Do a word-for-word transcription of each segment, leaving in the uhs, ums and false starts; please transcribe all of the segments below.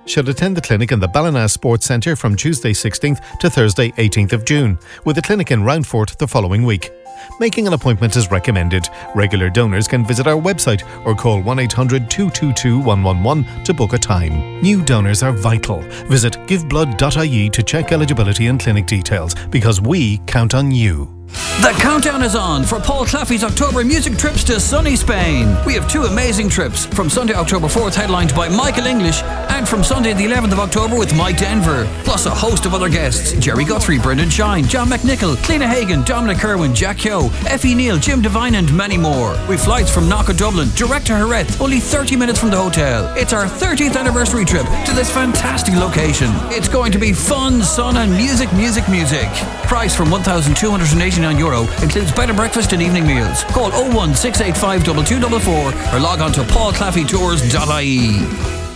should attend the clinic in the Ballina Sports Centre from Tuesday sixteenth to Thursday eighteenth of June, with a clinic in Roundfort the following week. Making an appointment is recommended. Regular donors can visit our website or call one eight hundred two two two one one one to book a time. New donors are vital. Visit give blood dot I E to check eligibility and clinic details, because we count on you. The countdown is on for Paul Claffey's October music trips to sunny Spain. We have two amazing trips, from Sunday October fourth headlined by Michael English, and from Sunday the eleventh of October with Mike Denver, plus a host of other guests: Jerry Guthrie, Brendan Shine, John McNichol, Cliona Hagan, Dominic Kerwin, Jack Keogh, Effie Neal, Jim Devine and many more. With flights from Knock Dublin direct to Jerez, only thirty minutes from the hotel. It's our thirtieth anniversary trip to this fantastic location. It's going to be fun, sun and music, music, music. Price from one thousand two hundred eighty-nine euro, includes bed and breakfast and evening meals. Call oh one six eight five two two four four or log on to paul claffey tours dot I E.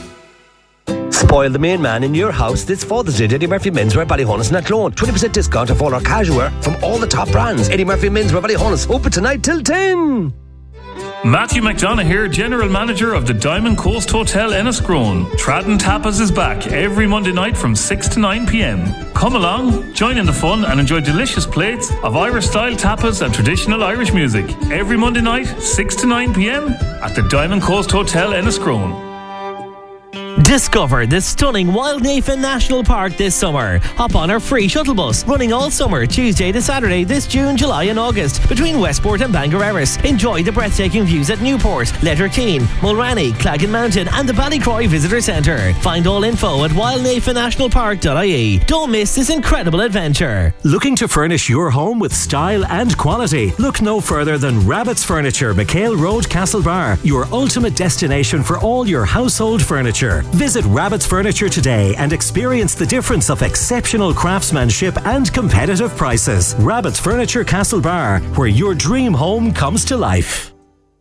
Spoil the main man in your house this Father's Day. Eddie Murphy Menswear, Ballyhonus and Athlone. twenty percent discount off all our casual wear from all the top brands. Eddie Murphy Menswear, Ballyhonus. Open tonight till ten. Matthew McDonough here, General Manager of the Diamond Coast Hotel Enniscrone. Tradden Tapas is back every Monday night from six to nine p.m. Come along, join in the fun and enjoy delicious plates of Irish-style tapas and traditional Irish music. Every Monday night, six to nine p.m. at the Diamond Coast Hotel Enniscrone. Discover the stunning Wildnafen National Park this summer. Hop on our free shuttle bus, running all summer, Tuesday to Saturday this June, July and August, between Westport and Bangor Erris. Enjoy the breathtaking views at Newport, Letterkeene, Mulranny, Claggan Mountain and the Ballycroy Visitor Centre. Find all info at wildnafen national park dot I E. Don't miss this incredible adventure. Looking to furnish your home with style and quality? Look no further than Rabbit's Furniture, McHale Road, Castlebar, your ultimate destination for all your household furniture. Visit Rabbit's Furniture today and experience the difference of exceptional craftsmanship and competitive prices. Rabbit's Furniture, Castlebar, where your dream home comes to life.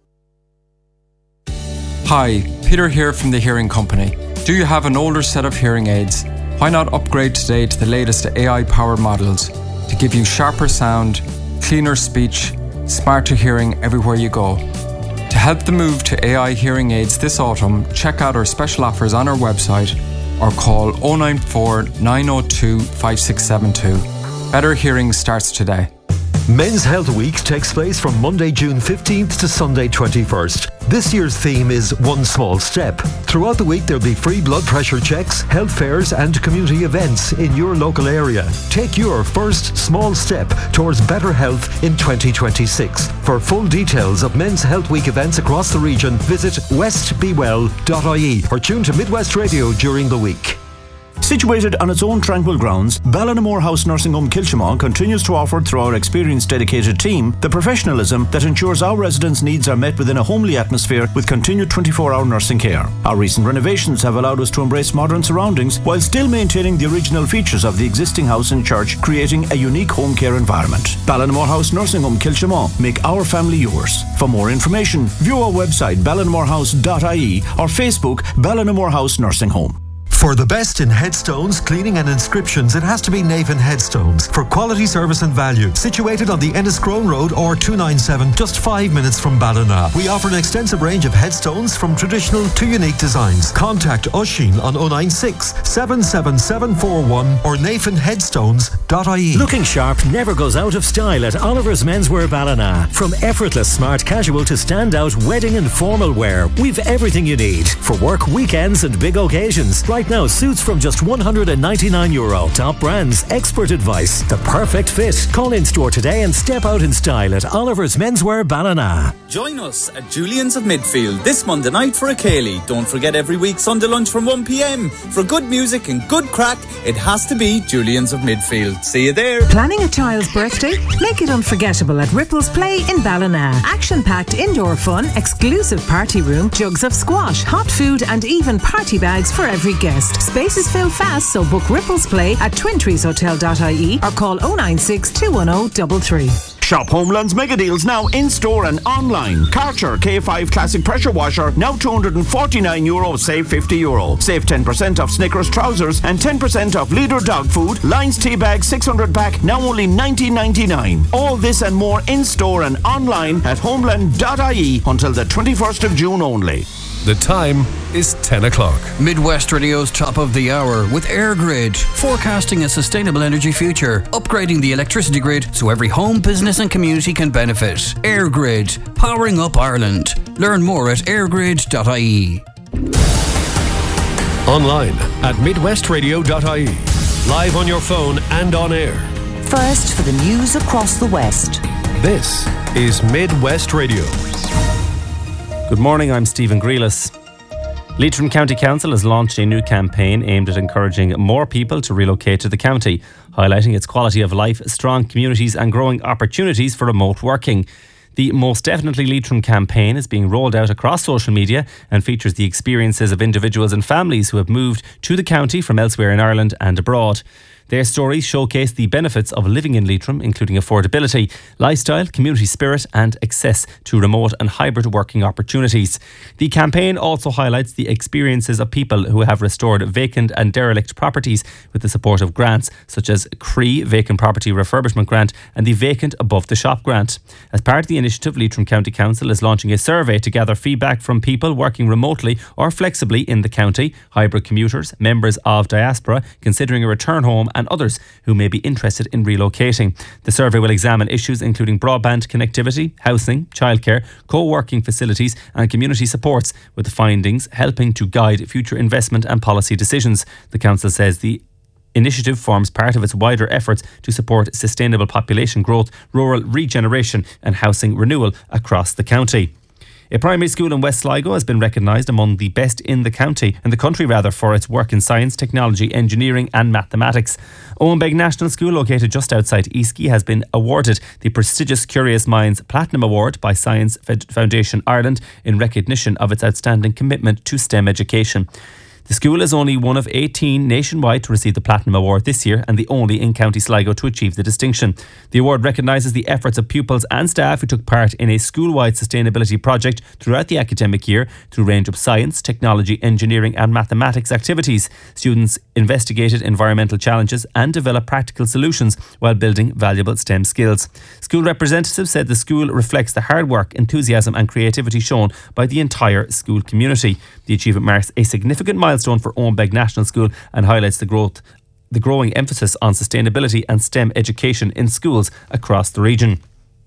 Hi, Peter here from the Hearing Company. Do you have an older set of hearing aids? Why not upgrade today to the latest A I-powered models to give you sharper sound, cleaner speech, smarter hearing everywhere you go? To help the move to A I hearing aids this autumn, check out our special offers on our website or call oh nine four nine oh two five six seven two. Better hearing starts today. Men's Health Week takes place from Monday, June fifteenth to Sunday, twenty-first. This year's theme is One Small Step. Throughout the week there'll be free blood pressure checks, health fairs and community events in your local area. Take your first small step towards better health in twenty twenty-six. For full details of Men's Health Week events across the region, visit west be well dot I E or tune to Midwest Radio during the week. Situated on its own tranquil grounds, Ballinamore House Nursing Home Kilshamon continues to offer, through our experienced dedicated team, the professionalism that ensures our residents' needs are met within a homely atmosphere with continued twenty-four hour nursing care. Our recent renovations have allowed us to embrace modern surroundings while still maintaining the original features of the existing house and church, creating a unique home care environment. Ballinamore House Nursing Home Kilshamon. Make our family yours. For more information, view our website ballinamore house dot I E or Facebook Ballinamore House Nursing Home. For the best in headstones, cleaning and inscriptions, it has to be Navan Headstones. For quality service and value, situated on the Enniscrone Road or two ninety-seven, just five minutes from Ballina. We offer an extensive range of headstones from traditional to unique designs. Contact Oisín on oh nine six, seven seven seven four one or navan headstones dot I E. Looking sharp never goes out of style at Oliver's Menswear Ballina. From effortless smart casual to standout wedding and formal wear, we've everything you need for work, weekends and big occasions. Right now, suits from just one hundred ninety-nine euro. Top brands, expert advice, the perfect fit. Call in store today and step out in style at Oliver's Menswear Ballina. Join us at Julian's of Midfield this Monday night for a Cayley. Don't forget every week Sunday lunch from one p.m. For good music and good crack, it has to be Julian's of Midfield. See you there. Planning a child's birthday? Make it unforgettable at Ripples Play in Ballina. Action-packed indoor fun, exclusive party room, jugs of squash, hot food and even party bags for every guest. Spaces fill fast, so book Ripples Play at twin trees hotel dot I E or call oh nine six, two one oh, three three. Shop Homeland's mega deals now in store and online. Karcher K five Classic Pressure Washer now two hundred forty-nine euro, save fifty euro. Save ten percent off Snickers trousers and ten percent off Leader dog food. Lions tea bag six hundred pack now only nineteen ninety-nine. All this and more in store and online at homeland dot I E until the twenty-first of June only. The time is ten o'clock. Midwest Radio's top of the hour with EirGrid, forecasting a sustainable energy future, upgrading the electricity grid so every home, business and community can benefit. EirGrid, powering up Ireland. Learn more at airgrid dot I E. Online at midwest radio dot I E. Live on your phone and on air. First for the news across the West. This is Midwest Radio. Good morning, I'm Stephen Grealis. Leitrim County Council has launched a new campaign aimed at encouraging more people to relocate to the county, highlighting its quality of life, strong communities and growing opportunities for remote working. The Most Definitely Leitrim campaign is being rolled out across social media and features the experiences of individuals and families who have moved to the county from elsewhere in Ireland and abroad. Their stories showcase the benefits of living in Leitrim, including affordability, lifestyle, community spirit and access to remote and hybrid working opportunities. The campaign also highlights the experiences of people who have restored vacant and derelict properties with the support of grants such as C R I Vacant Property Refurbishment Grant and the Vacant Above the Shop Grant. As part of the initiative, Leitrim County Council is launching a survey to gather feedback from people working remotely or flexibly in the county, hybrid commuters, members of diaspora considering a return home and others who may be interested in relocating. The survey will examine issues including broadband connectivity, housing, childcare, co-working facilities and community supports, with the findings helping to guide future investment and policy decisions. The council says the initiative forms part of its wider efforts to support sustainable population growth, rural regeneration and housing renewal across the county. A primary school in West Sligo has been recognised among the best in the county, in the country rather, for its work in science, technology, engineering and mathematics. Owenbeg National School, located just outside Easkey, has been awarded the prestigious Curious Minds Platinum Award by Science Foundation Ireland in recognition of its outstanding commitment to STEM education. The school is only one of eighteen nationwide to receive the Platinum Award this year and the only in County Sligo to achieve the distinction. The award recognises the efforts of pupils and staff who took part in a school-wide sustainability project throughout the academic year through a range of science, technology, engineering and mathematics activities. Students investigated environmental challenges and developed practical solutions while building valuable STEM skills. School representatives said the school reflects the hard work, enthusiasm and creativity shown by the entire school community. The achievement marks a significant milestone for Owenbeg National School and highlights the growth, the growing emphasis on sustainability and STEM education in schools across the region.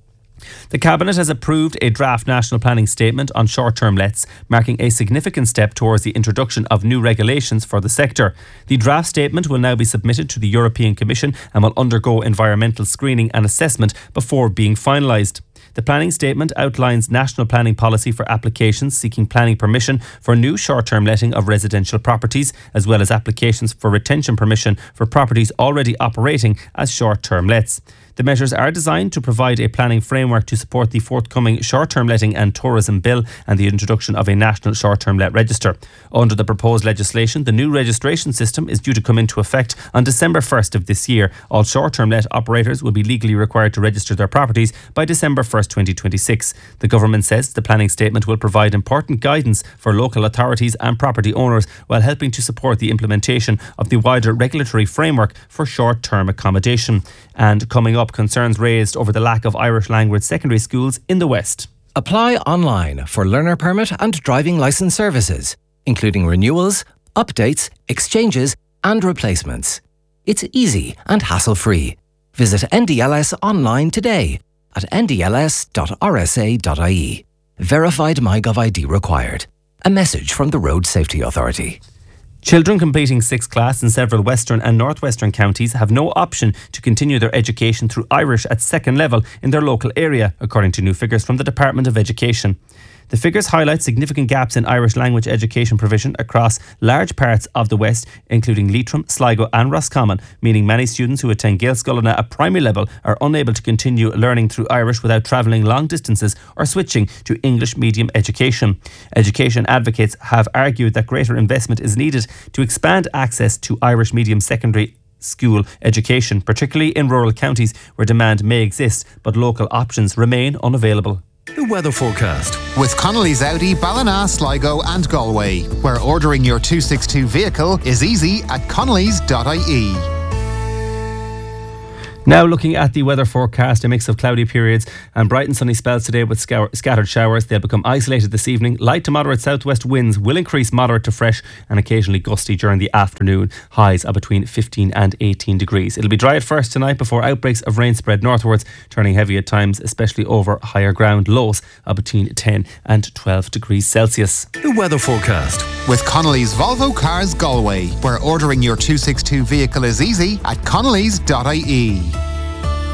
The Cabinet has approved a draft national planning statement on short-term lets, marking a significant step towards the introduction of new regulations for the sector. The draft statement will now be submitted to the European Commission and will undergo environmental screening and assessment before being finalised. The planning statement outlines national planning policy for applications seeking planning permission for new short-term letting of residential properties, as well as applications for retention permission for properties already operating as short-term lets. The measures are designed to provide a planning framework to support the forthcoming short-term letting and tourism bill and the introduction of a national short-term let register. Under the proposed legislation, the new registration system is due to come into effect on December first of this year. All short-term let operators will be legally required to register their properties by December first, twenty twenty-six. The government says the planning statement will provide important guidance for local authorities and property owners while helping to support the implementation of the wider regulatory framework for short-term accommodation. And coming up, concerns raised over the lack of Irish language secondary schools in the West. Apply online for learner permit and driving licence services, including renewals, updates, exchanges and replacements. It's easy and hassle-free. Visit N D L S online today at n d l s dot r s a dot i e. Verified MyGov I D required. A message from the Road Safety Authority. Children completing sixth class in several western and northwestern counties have no option to continue their education through Irish at second level in their local area, according to new figures from the Department of Education. The figures highlight significant gaps in Irish language education provision across large parts of the West, including Leitrim, Sligo and Roscommon, meaning many students who attend Gaelscoileanna at primary level are unable to continue learning through Irish without travelling long distances or switching to English medium education. Education advocates have argued that greater investment is needed to expand access to Irish medium secondary school education, particularly in rural counties where demand may exist but local options remain unavailable. The weather forecast with Connolly's Audi, Ballina, Sligo and Galway, where ordering your two sixty-two vehicle is easy at connellys dot I E. Now looking at the weather forecast, a mix of cloudy periods and bright and sunny spells today with scour- scattered showers. They'll become isolated this evening. Light to moderate southwest winds will increase moderate to fresh and occasionally gusty during the afternoon. Highs are between fifteen and eighteen degrees. It'll be dry at first tonight before outbreaks of rain spread northwards, turning heavy at times, especially over higher ground. Lows are between ten and twelve degrees Celsius. The weather forecast with Connolly's Volvo Cars Galway, where ordering your two sixty-two vehicle is easy at connellys dot I E.